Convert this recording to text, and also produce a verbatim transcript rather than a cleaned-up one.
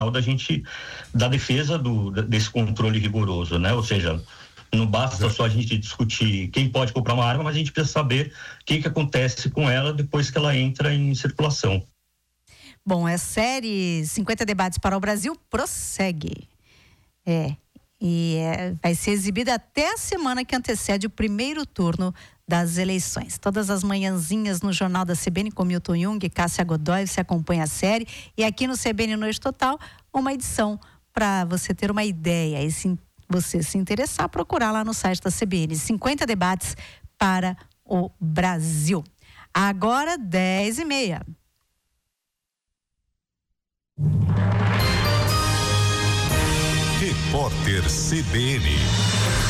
da gente, da defesa do, desse controle rigoroso, né? Ou seja, não basta só a gente discutir quem pode comprar uma arma, mas a gente precisa saber o que que acontece com ela depois que ela entra em circulação. Bom, a série cinquenta Debates para o Brasil prossegue. É, e é, vai ser exibida até a semana que antecede o primeiro turno das eleições. Todas as manhãzinhas no Jornal da C B N com Milton Jung e Cássia Godoy, você acompanha a série. E aqui no C B N Noite Total, uma edição para você ter uma ideia. E se você se interessar, procurar lá no site da C B N. cinquenta Debates para o Brasil. Agora, dez e meia. Repórter C B N.